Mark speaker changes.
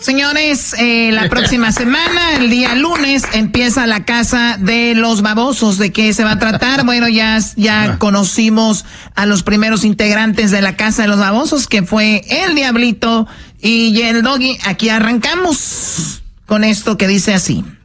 Speaker 1: Señores, la próxima semana, el día lunes, empieza la Casa de los Babosos. ¿De qué se va a tratar? Bueno, ya conocimos a los primeros integrantes de la Casa de los Babosos, que fue el Diablito y el Doggy. Aquí arrancamos con esto que dice así.